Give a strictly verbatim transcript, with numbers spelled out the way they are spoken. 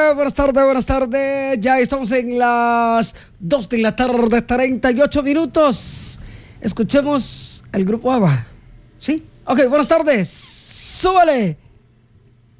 tardes, buenas tardes, buenas tardes. Ya estamos en las dos de la tarde, treinta y ocho minutos. Escuchemos el grupo ABBA. ¿Sí? Ok, buenas tardes. Súbale.